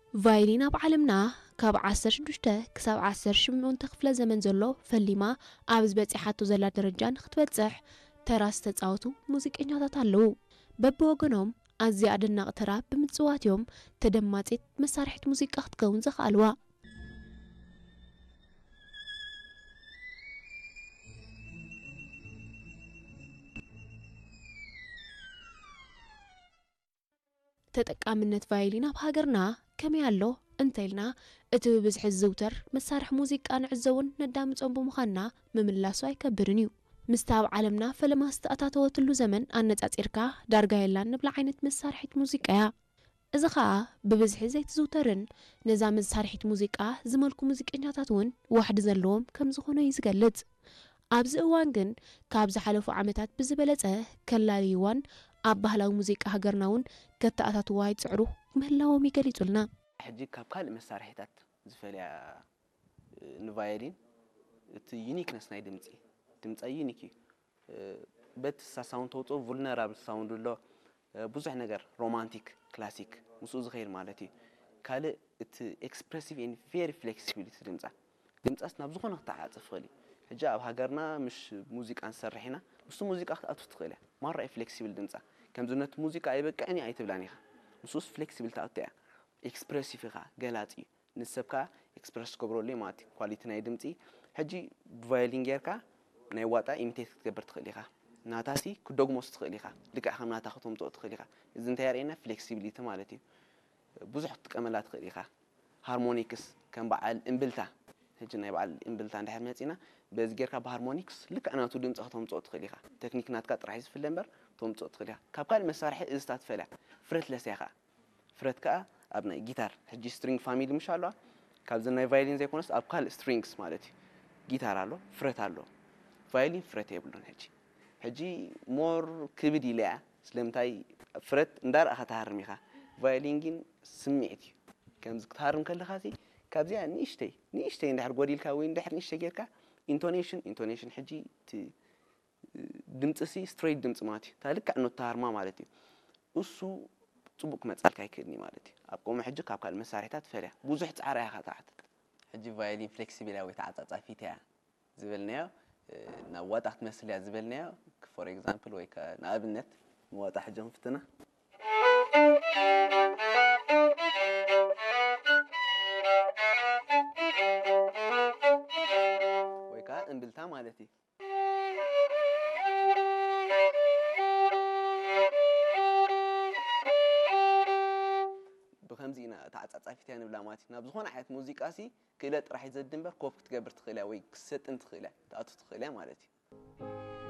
ቫይሊን ኣብ ዓለምና ካብ 16 ክሳብ 18 ክፍለ ዘመን ዘሎ ፈሊማ ኣብ ዝበፂሓቶ ዘላ ደረጃ ንክትበፅሕ ተራ ዝተፃወቱ ሙዚቀኛታት ኣለዉ በብወገኖም ኣዝያ ኣደናቂ ተራ ብምፅዋትዮም ተደማፂት መሳርሒት ሙዚቃ ክትከውን ዘኽኣልዋ ተጠቃምነት ቫይሊን ኣብ ሃገርና ከመይ ኣሎ እንተይልና እቲ ብብዝሒ ዝዝውተር መሳርሒ ሙዚቃ ንዕዘውን ነዳምፆም ብምዃንና ምምላሱ ኣይከብድን እዩ ምስቲ ኣብ ዓለምና ፈለማ ዝተኣታተወትሉ ዘመን ኣነፃፂርካ ዳርጋ የላን ንብላ ዓይነት መሳርሒት ሙዚቃ እያ እዚ ከዓ ብብዝሒ ዘይትዝውተርን ነዛ መሳርሒት ሙዚቃ ዝመልኩ ሙዚቀኛታት እውን ዋሕዲ ዘለዎም ከም ዝኾነ እዩ ዝገልጽ ኣብዚ እዋን ግን ካብ ዝሓለፉ ዓመታት ብዝበለፀ ከላልይዋን ኣብ ባህላዊ ሙዚቃ ሃገርና እውን ከተኣታትዋ ይፅዕሩ ምህላዎም ይገሊጹልና ሕጂ ካብ ካልእ መሳርሒታት ዝፈልያ ንቫዮሊን እቲ ዩኒክነስ ናይ ድምፂ ዩኒክ እዩ በት ሳውንድ ተውፅኦ vulnerable ሳውንድ ሎ ብዙሕ ነገር ሮማንቲክ ክላሲክ ምስኡ ዝኸይድ ማለት እዩ ካልእ እቲ ኤክስፕሬሲቭ and very flexible ድምፃስ ናብ ዝኾነ ክትዓፅፍ ትኽእል ሕጂ ኣብ ሃገርና ምሽ ሙዚቃ ንሰርሕ ኢና ምስ ሙዚቃ ክትኣቱ ትኽእል እያ ማራ ፍሌክሲብል ድምፃ ከምዝነት ሙዚቃ ኣይበቃዕኒ ኣይትብላን ኢኻ ምስኡስ ፍሌክሲብል ታኣቱ እያ ኤክስፕሬሲቭ ኢኻ ገላፂ ንሰብካ ኤክስፕረስ ትገብረሉ ማለት ኳሊቲ ናይ ድምፂ ሕጂ ቫዮሊን ጌርካ ናይ ዋጣ ኢሚቴት ክትገብር ትኽእል ኢኻ ናታሲ ክደግሞስ ትኽእል ኢኻ ልክዕ ከም ናታ ክትምጥኦ ትኽእል ኢኻ እዚ እንታይ የርእየና ፍሌክሲቢሊቲ ማለት እዩ ብዙሕ ክትጥቀመላ ትኽእል ኢኻ ሃርሞኒክስ ከም በዓል እምብልታ ሕጂ ናይ በዓል እምብልታ እንድሕር መፂና በዚ ጌርካ ብሃርሞኒክስ ልክዕ ናቱ ድምፂ ክትምጥኦ ትኽእል ኢኻ ቴክኒክ ናትካ ጥራሕ ዝፍለ እምበር ተምጥኦ ትኽእል ኢኻ ካብ ካልእ መሳርሒ እዚ ታትፈልያ ፍሬትለስ ኢኻ ፍሬት ከዓ ኣብ ናይ ጊታር ሕጂ ስትሪንግ ፋሚሊ ምሽ ኣለዋ ካብዚ ናይ ቫዮሊን ዘይኮነስ ኣብ ካልእ ስትሪንግስ ማለት እዩ ጊታር ኣሎ ፍሬት ኣሎ ቫዮሊን ፍሬት የብሉን ሕጂ ሞር ክብድ ኢለያ ስለምንታይ ፍሬት እንዳርኣኻ ትሃርም ኢኻ ቫዮሊን ግን ስምዒት እዩ ከምዚ ክትሃርም ከለኻሲ ካብዚኣ ንእሽተይ እንድሕር ጎዲልካ ወይ እንድሕር ንእሽተይ ጌርካ ኢንቶኔሽን ሕጂ ድምፂ ስትሬት ድምፂ ማለት እዩ ታልክዕ ንትሃርማ ማለት እዩ እሱ ጽቡቕ ክመጽልካ ይክእልኒ ማለት እዩ ኣብ ቆመ ሕጂ ካብ ካልእ መሳርሒታት ፈልያ ብዙሕ ጻዕራ ኢኻ ታሕት ሕጂ ቫዮሊን ፍሌክሲብል ወይ ተዓጻጻፊት እያ ዝብልናዮ ናብ ዋጣ ክትመስል እያ ዝብልናዮ ፎር ኤግዛምፕል ወይ ንኣብነት ንዋጣ ሕጂ ንፍትና ወይ ከዓ እምብልታ ማለት እዩ بخمزي أنا تعاطفت يعني بلا ماتي نبز هون عيت موسيقى سي كلا راح يزدن بر كوب تقبر تخيلها وي كست انت تخيلها تأتو تخيلها مالتي